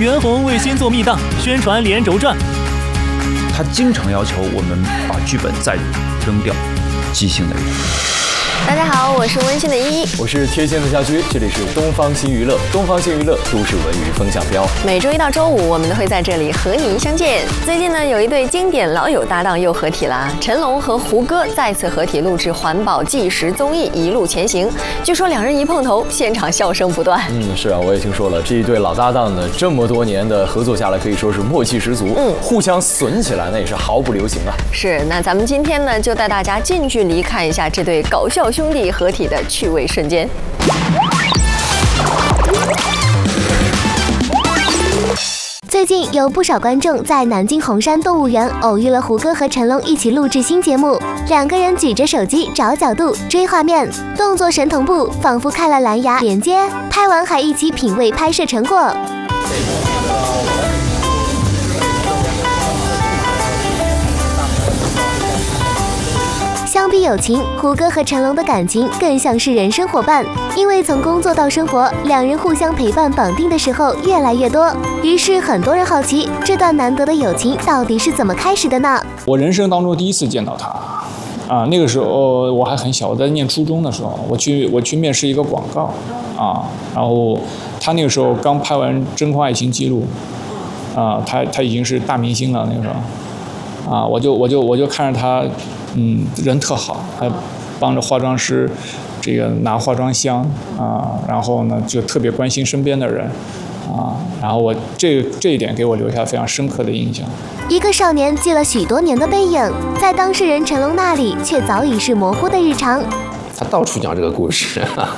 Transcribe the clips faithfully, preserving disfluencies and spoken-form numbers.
袁弘为新作密档，宣传连轴转。 他经常要求我们把剧本再扔掉，即兴的人。 大家好，我是温馨的依依， 我是贴心的家居，这里是东方新娱乐，东方新娱乐都市文娱风向标。 每周一到周五，我们都会在这里和您相见。最近呢，有一对经典老友搭档又合体啦，成龙和胡歌再次合体录制环保纪实综艺《一路前行》。据说两人一碰头，现场笑声不断。 嗯，是啊，我也听说了，这一对老搭档呢，这么多年的合作下来，可以说是默契十足。嗯，互相损起来那也是毫不留情啊。 是，那咱们今天呢，就带大家近距离看一下这对搞笑兄弟合体的趣味瞬间。 最近有不少观众在南京红山动物园偶遇了胡歌和成龙一起录制新节目，两个人举着手机找角度、追画面，动作神同步，仿佛开了蓝牙连接。拍完还一起品味拍摄成果。相比友情，胡歌和成龙的感情更像是人生伙伴，因为从工作到生活，两人互相陪伴绑定的时候越来越多。于是很多人好奇，这段难得的友情到底是怎么开始的呢？ 我人生当中第一次见到他，啊，那个时候我还很小，我在念初中的时候，我去我去面试一个广告，啊，然后他那个时候刚拍完《真空爱情记录》，啊，他他已经是大明星了那个时候，啊，我就我就我就看着他。嗯，人特好，还帮着化妆师这个拿化妆箱啊，然后呢就特别关心身边的人啊，然后我这这一点给我留下非常深刻的印象。 一个少年记了许多年的背影，在当事人成龙那里却早已是模糊的日常。 他到处讲这个故事。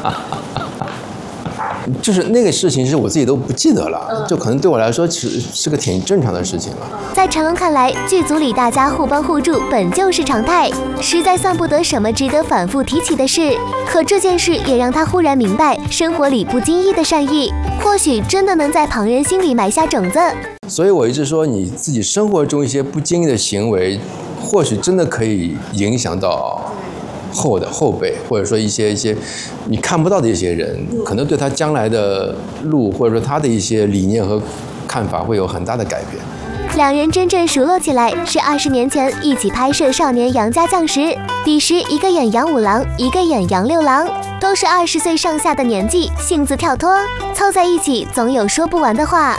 就是那个事情是我自己都不记得了，就可能对我来说是是个挺正常的事情了。 在成龙看来，剧组里大家互帮互助本就是常态，实在算不得什么值得反复提起的事。可这件事也让他忽然明白，生活里不经意的善意，或许真的能在旁人心里埋下种子。 所以我一直说，你自己生活中一些不经意的行为，或许真的可以影响到后的后辈，或者说一些一些你看不到的一些人，可能对他将来的路，或者说他的一些理念和看法会有很大的改变。 两人真正熟络起来是二十年前一起拍摄《少年杨家将》时，彼时一个演杨五郎，一个演杨六郎，都是二十岁上下的年纪，性子跳脱，凑在一起总有说不完的话。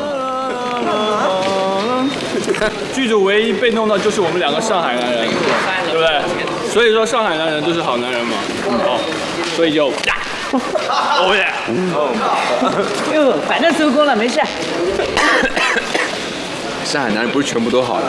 剧组唯一被弄到就是我们两个上海男人，对不对？所以说上海男人都是好男人嘛，哦，所以就呀，哦耶， 哟，反正收工了，没事。 上海男人不是全部都好的，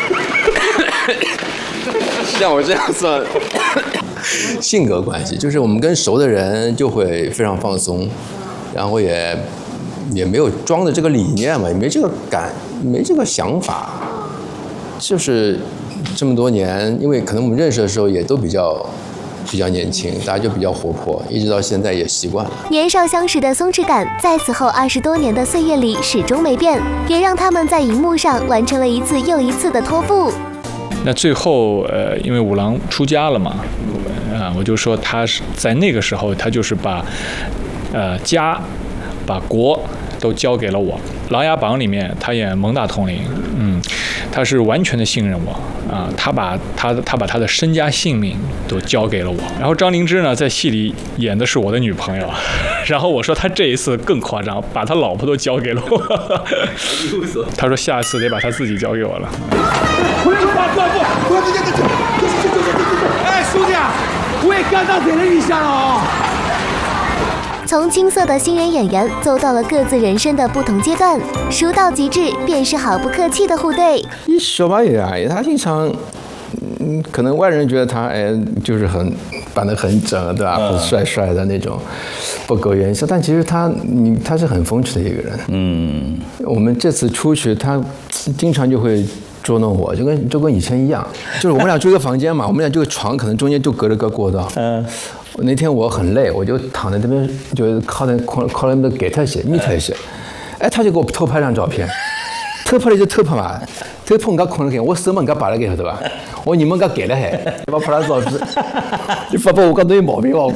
像我这样算性格关系，就是我们跟熟的人就会非常放松，然后也也没有装的这个理念嘛，也没这个感，没这个想法，就是这么多年，因为可能我们认识的时候也都比较比较年轻，大家就比较活泼，一直到现在也习惯了。 年少相识的松弛感，在此后二十多年的岁月里始终没变，也让他们在荧幕上完成了一次又一次的托付。 那最后，呃，因为五郎出家了嘛，啊，我就说他是在那个时候，他就是把，呃，家，把国都交给了我。《琅琊榜》里面他演蒙大统领，嗯，他是完全的信任我啊，他把他他把他的身家性命都交给了我。然后张灵芝呢，在戏里演的是我的女朋友，然后我说他这一次更夸张，把他老婆都交给了我。他说下次得把他自己交给我了。 不要不要不要不要！这这这这这这这！哎，兄弟啊，我也刚刚给了你一下了哦。 从青涩的新人演员走到了各自人生的不同阶段，熟到极致便是毫不客气的互对。 一小把眼啊，他经常，嗯，可能外人觉得他哎就是很扮得很整，对吧？嗯、帅帅的那种，不苟言笑。但其实他，你他是很风趣的一个人。嗯，我们这次出去，他经常就会捉弄我，就跟就跟以前一样，就是我们俩住一个房间嘛，我们俩这个床可能中间就隔着个过道。嗯。那天我很累，我就躺在这边，就靠在靠靠那边给他写，密他写，哎，他就给我偷拍张照片，偷拍了就偷拍嘛，偷拍人家困了给我手嘛人家摆了给他对吧？我你们家给了还，你把拍张照片，你发觉我讲侬有毛病哦。